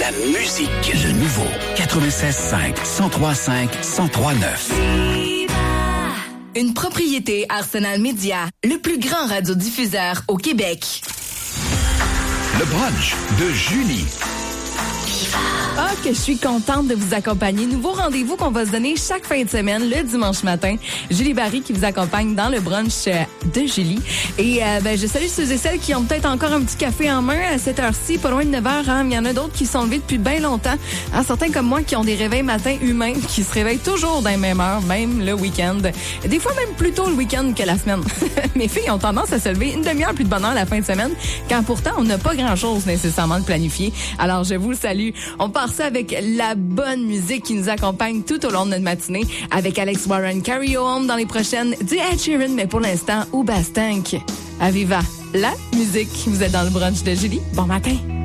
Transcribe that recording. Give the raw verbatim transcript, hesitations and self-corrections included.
la musique. Le nouveau quatre-vingt-seize cinq, cent trois cinq, cent trois neuf. Une propriété Arsenal Média, le plus grand radiodiffuseur au Québec. Le brunch de Julie. Ah, que je suis contente de vous accompagner. Nouveau rendez-vous qu'on va se donner chaque fin de semaine, le dimanche matin. Julie Barry qui vous accompagne dans le brunch de Julie. Et euh, ben, je salue ceux et celles qui ont peut-être encore un petit café en main à cette heure-ci, pas loin de neuf heures. Hein. Il y en a d'autres qui sont levés depuis bien longtemps. Hein, certains comme moi qui ont des réveils matins humains, qui se réveillent toujours dans les mêmes heures, même le week-end. Des fois même plus tôt le week-end que la semaine. Mes filles ont tendance à se lever une demi-heure plus de bonne heure la fin de semaine, quand pourtant on n'a pas grand-chose nécessairement de planifié. Alors je vous le salue. On part ça avec la bonne musique qui nous accompagne tout au long de notre matinée avec Alex Warren, Carry On dans les prochaines, du Ed Sheeran, mais pour l'instant, Oubastank. Aviva, la musique. Vous êtes dans le brunch de Julie. Bon matin.